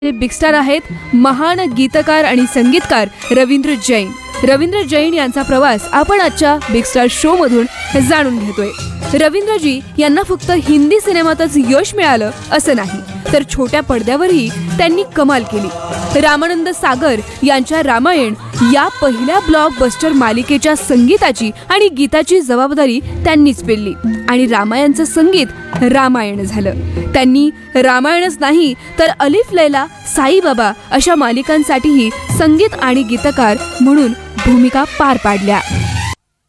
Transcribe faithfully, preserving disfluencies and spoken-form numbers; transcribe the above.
Big star आहेत महान गीतकार आणि संगीतकार रवींद्र जैन. रवींद्र जैन यांचा प्रवास आपण आजच्या बिग स्टार शो मधून जाणून घेतोय. रवींद्रजी यांना फक्त हिंदी सिनेमातच यश मिळालं असं नाही, तर छोट्या पडद्यावरही त्यांनी कमाल केली. रामानंद सागर यांच्या रामायण या पहिल्या ब्लॉकबस्टर मालिकेच्या संगीताची आणि गीताची जबाबदारी त्यांनीच पेलली आणि रामायणचं संगीत रामायण झालं. त्यांनी रामायणच नाही तर अलिफ लैला, साईबाबा अशा मालिकांसाठीही संगीत आणि गीतकार म्हणून भूमिका पार पाडल्या.